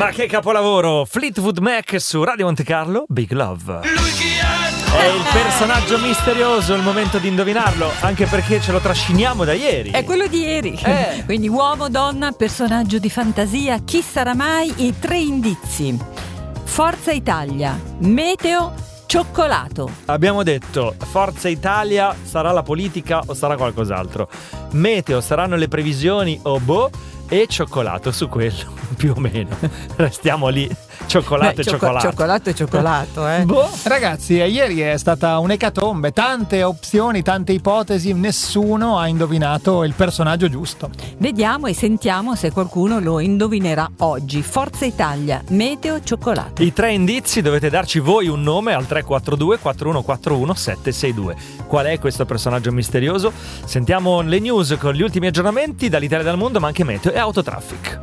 Ma che capolavoro! Fleetwood Mac su Radio Monte Carlo, Big Love. È il personaggio misterioso, il momento di indovinarlo, anche perché ce lo trasciniamo da ieri. È quello di ieri. Quindi uomo, donna, personaggio di fantasia, chi sarà mai? I 3 indizi. Forza Italia, meteo, cioccolato. Abbiamo detto Forza Italia sarà la politica o sarà qualcos'altro. Meteo saranno le previsioni o e cioccolato, su quello più o meno restiamo lì. Cioccolato e cioccolato. Cioccolato e cioccolato, Ragazzi, ieri è stata un'ecatombe, tante opzioni, tante ipotesi, nessuno ha indovinato il personaggio giusto. Vediamo e sentiamo se qualcuno lo indovinerà oggi. Forza Italia, meteo, cioccolato. I 3 indizi dovete darci voi un nome al 342 4141 762. Qual è questo personaggio misterioso? Sentiamo le news con gli ultimi aggiornamenti dall'Italia e dal mondo, ma anche meteo e autotraffic.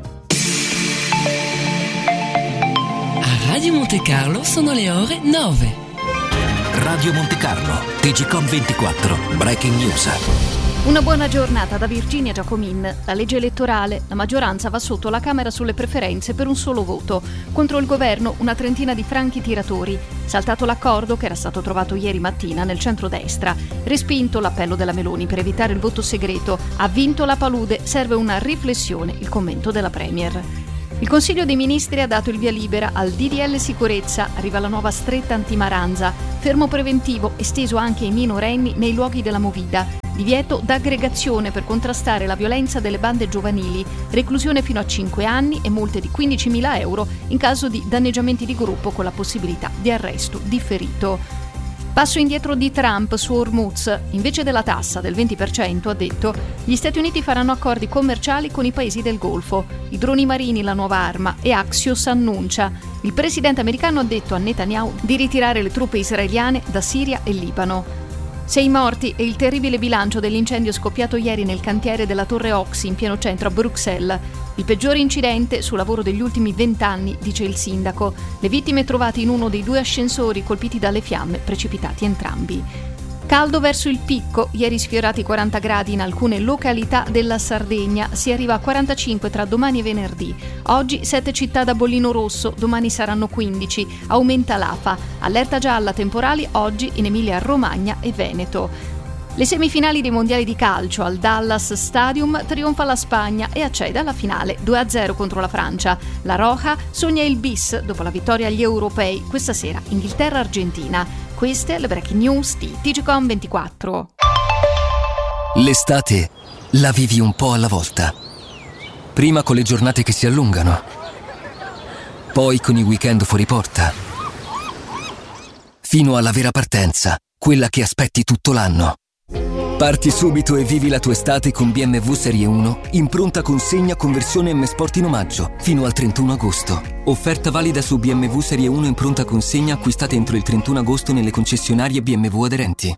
Radio Monte Carlo sono le ore 9. Radio Monte Carlo, TGCOM 24, Breaking News. Una buona giornata da Virginia Giacomin. La legge elettorale, la maggioranza va sotto la Camera sulle preferenze per un solo voto. Contro il governo una trentina di franchi tiratori. Saltato l'accordo che era stato trovato ieri mattina nel centrodestra. Respinto l'appello della Meloni per evitare il voto segreto. Ha vinto la palude, serve una riflessione, il commento della Premier. Il Consiglio dei Ministri ha dato il via libera al DDL Sicurezza, arriva la nuova stretta antimaranza, fermo preventivo esteso anche ai minorenni nei luoghi della movida, divieto d'aggregazione per contrastare la violenza delle bande giovanili, reclusione fino a 5 anni e multe di 15.000 euro in caso di danneggiamenti di gruppo con la possibilità di arresto differito. Passo indietro di Trump su Hormuz. Invece della tassa del 20%, ha detto, gli Stati Uniti faranno accordi commerciali con i paesi del Golfo. I droni marini la nuova arma e Axios annuncia. Il presidente americano ha detto a Netanyahu di ritirare le truppe israeliane da Siria e Libano. 6 morti e il terribile bilancio dell'incendio scoppiato ieri nel cantiere della Torre Oxy in pieno centro a Bruxelles. Il peggiore incidente sul lavoro degli ultimi 20 anni, dice il sindaco. Le vittime trovate in uno dei 2 ascensori colpiti dalle fiamme, precipitati entrambi. Caldo verso il picco, ieri sfiorati 40 gradi in alcune località della Sardegna, si arriva a 45 tra domani e venerdì. Oggi 7 città da bollino rosso, domani saranno 15, aumenta l'AFA. Allerta gialla temporali oggi in Emilia-Romagna e Veneto. Le semifinali dei mondiali di calcio al Dallas Stadium, trionfa la Spagna e accede alla finale 2-0 contro la Francia. La Roja sogna il bis dopo la vittoria agli europei, questa sera Inghilterra-Argentina. Queste le breaking news di TGCOM 24. L'estate la vivi un po' alla volta. Prima con le giornate che si allungano, poi con i weekend fuori porta, fino alla vera partenza, quella che aspetti tutto l'anno. Parti subito e vivi la tua estate con BMW Serie 1 in pronta consegna con versione M Sport in omaggio fino al 31 agosto. Offerta valida su BMW Serie 1 in pronta consegna acquistate entro il 31 agosto nelle concessionarie BMW aderenti.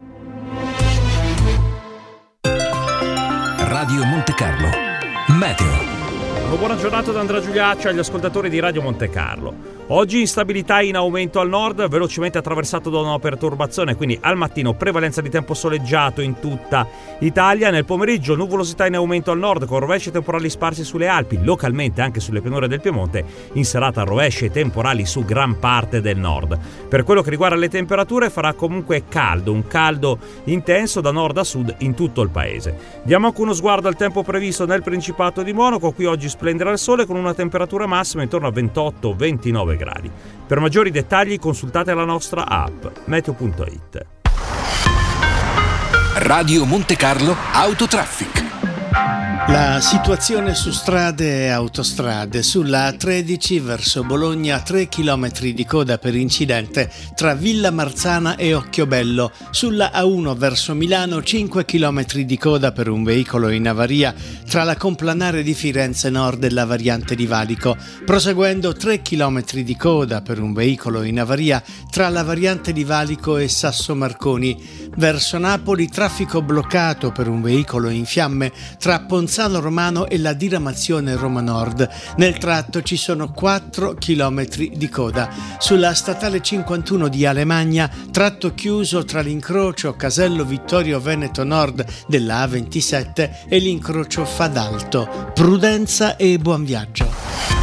Radio Monte Carlo, meteo. Buona giornata da Andrea Giuliaccio agli ascoltatori di Radio Monte Carlo. Oggi instabilità in aumento al nord, velocemente attraversato da una perturbazione, quindi al mattino prevalenza di tempo soleggiato in tutta Italia. Nel pomeriggio nuvolosità in aumento al nord con rovesci e temporali sparsi sulle Alpi, localmente anche sulle pianure del Piemonte. In serata rovesci e temporali su gran parte del nord. Per quello che riguarda le temperature farà comunque caldo, un caldo intenso da nord a sud in tutto il paese. Diamo anche uno sguardo al tempo previsto nel Principato di Monaco. Qui oggi splenderà il sole con una temperatura massima intorno a 28-29 gradi. Per maggiori dettagli consultate la nostra app meteo.it. Radio Monte Carlo Autotraffic. La situazione su strade e autostrade. Sulla A13 verso Bologna 3 km di coda per incidente tra Villa Marzana e Occhiobello. Sulla A1 verso Milano 5 km di coda per un veicolo in avaria tra la Complanare di Firenze Nord e la variante di Valico. Proseguendo 3 km di coda per un veicolo in avaria tra la variante di Valico e Sasso Marconi. Verso Napoli traffico bloccato per un veicolo in fiamme tra Ponzano Romano e la diramazione Roma Nord. Nel tratto ci sono 4 km di coda. Sulla statale 51 di Alemagna, tratto chiuso tra l'incrocio Casello Vittorio Veneto Nord della A27 e l'incrocio Fadalto. Prudenza e buon viaggio.